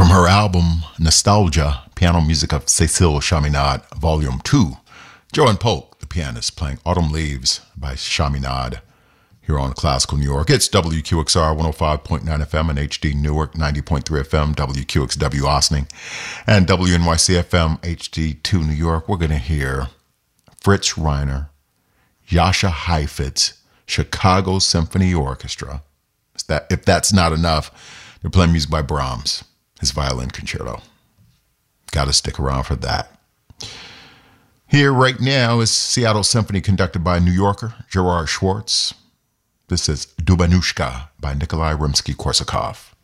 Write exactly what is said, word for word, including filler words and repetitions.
From her album Nostalgia, piano music of Cécile Chaminade, Volume two, Joanne Polk, the pianist, playing Autumn Leaves by Chaminade here on Classical New York. It's W Q X R one oh five point nine F M and H D Newark ninety point three F M, W Q X W Ossining, and W N Y C F M H D two New York. We're going to hear Fritz Reiner, Jascha Heifetz, Chicago Symphony Orchestra. Is that, if that's not enough, they're playing music by Brahms, his violin concerto. Got to stick around for that. Here right now is Seattle Symphony conducted by New Yorker Gerard Schwartz. This is Dubanushka by Nikolai Rimsky-Korsakov.